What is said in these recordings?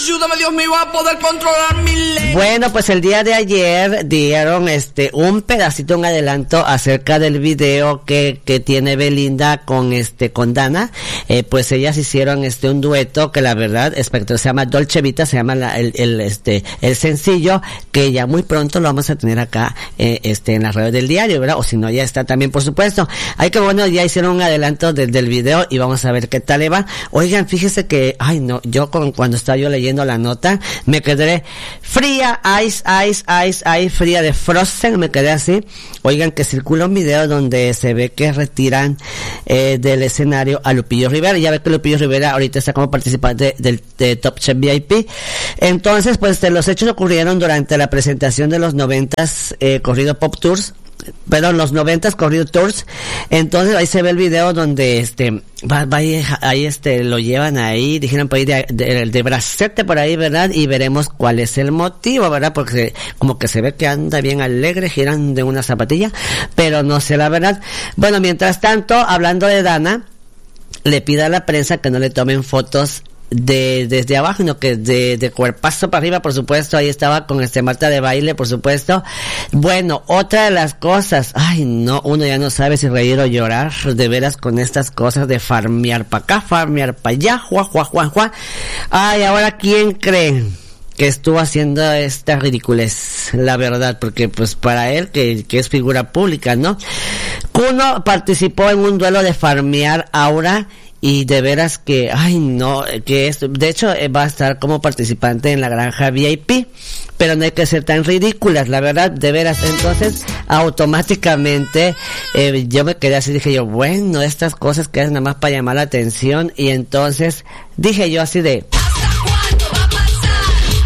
ayúdame Dios mío a poder controlar mi lengua. Bueno, pues el día de ayer dieron un pedacito, un adelanto acerca del video que tiene Belinda con Dana. Pues ellas hicieron un dueto que la verdad espectacular, se llama Dolce Vita, se llama el sencillo, que ya muy pronto lo vamos a tener acá en las redes del diario, ¿verdad? O si no, ya está también, por supuesto. Hay que, bueno, ya hicieron un adelanto del video y vamos a ver qué tal le va. Oigan, fíjese que, ay no, yo cuando estaba yo leyendo la nota, me quedé fría, ice, fría de Frozen, me quedé así. Oigan, que circula un video donde se ve que retiran del escenario a Lupillo Rivera. Ya ve que Lupillo Rivera ahorita está como participante de Top Chef VIP. Entonces, pues los hechos ocurrieron durante la presentación de los 90s Corrido Pop Tours. Perdón, los 90s Corrido Tours. Entonces ahí se ve el video donde ahí lo llevan ahí, dijeron por ahí de bracete por ahí, ¿verdad? Y veremos cuál es el motivo, ¿verdad? Porque como que se ve que anda bien alegre, giran de una zapatilla, pero no sé la verdad. Bueno, mientras tanto, hablando de Dana, le pide a la prensa que no le tomen fotos desde abajo, sino que de cuerpazo para arriba, por supuesto. Ahí estaba con Marta de baile, por supuesto. Bueno, otra de las cosas, ay no, uno ya no sabe si reír o llorar, de veras, con estas cosas de farmear para acá, farmear para allá, juá. Ay, ahora, ¿quién cree que estuvo haciendo esta ridiculez? La verdad, porque pues para él, que es figura pública, ¿no? Kuno participó en un duelo de farmear Aura, y de veras que, ay no, que esto, de hecho va a estar como participante en la granja VIP, pero no hay que ser tan ridículas, la verdad, de veras. Entonces, automáticamente, yo me quedé así, dije yo, bueno, estas cosas que es nada más para llamar la atención, y entonces, dije yo así de... ¿Hasta cuándo va a pasar?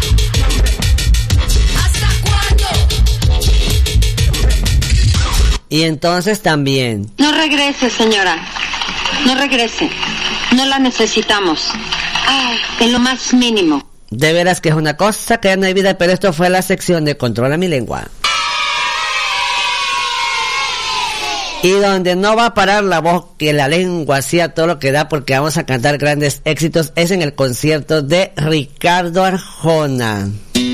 ¿Hasta cuándo? Y entonces también... No regrese, señora. No regrese. No la necesitamos. En lo más mínimo. De veras que es una cosa que ya no hay vida, pero esto fue la sección de Controla mi lengua. Y donde no va a parar la voz, que la lengua hacía todo lo que da, porque vamos a cantar grandes éxitos, es en el concierto de Ricardo Arjona.